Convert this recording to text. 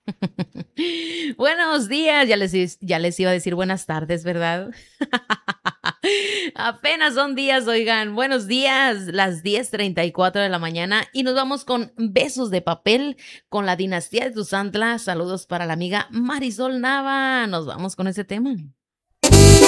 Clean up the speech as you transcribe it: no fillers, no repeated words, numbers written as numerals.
Buenos días, ya les iba a decir buenas tardes, ¿verdad? Apenas son días, oigan, buenos días, las 10:34 de la mañana y nos vamos con Besos de Papel con la dinastía de Tuzantla. Saludos para la amiga Marisol Nava. Nos vamos con ese tema.